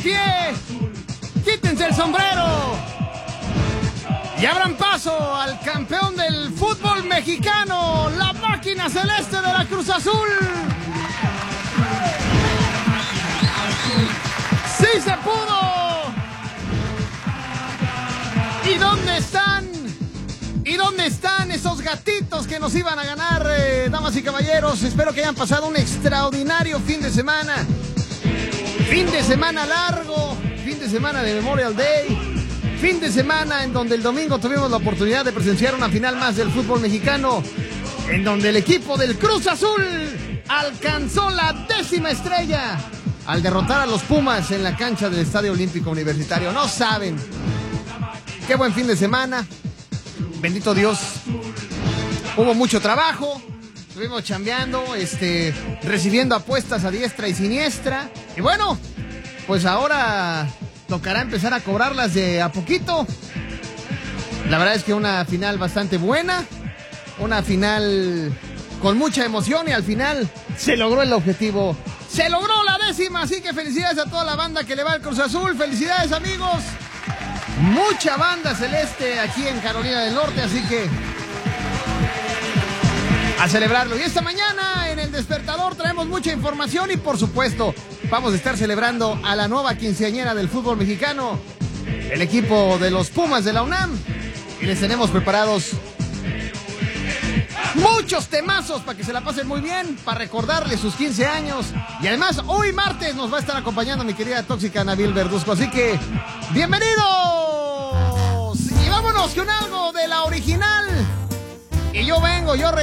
pie, quítense el sombrero y abran paso al campeón del fútbol mexicano, la máquina celeste de la Cruz Azul. ¡Sí se pudo! ¿Y dónde están? ¿Y dónde están esos gatitos que nos iban a ganar, damas y caballeros? Espero que hayan pasado un extraordinario fin de semana. Fin de semana largo, fin de semana de Memorial Day, fin de semana en donde el domingo tuvimos la oportunidad de presenciar una final más del fútbol mexicano, en donde el equipo del Cruz Azul alcanzó la 10ª estrella al derrotar a los Pumas en la cancha del Estadio Olímpico Universitario. No saben qué buen fin de semana. Bendito Dios, hubo mucho trabajo, estuvimos chambeando, recibiendo apuestas a diestra y siniestra. Y bueno, pues ahora tocará empezar a cobrarlas de a poquito. La verdad es que una final bastante buena, una final con mucha emoción y al final se logró el objetivo. Se logró la 10ª, así que felicidades a toda la banda que le va al Cruz Azul. Felicidades, amigos. Mucha banda celeste aquí en Carolina del Norte, así que a celebrarlo. Y esta mañana en El Despertador traemos mucha información y por supuesto vamos a estar celebrando a la nueva quinceañera del fútbol mexicano, el equipo de los Pumas de la UNAM, y les tenemos preparados muchos temazos para que se la pasen muy bien, para recordarles sus 15 años. Y además, hoy martes nos va a estar acompañando mi querida tóxica Nabil Verduzco. Así que, ¡bienvenidos! Y vámonos con algo de la original. Y yo regreso.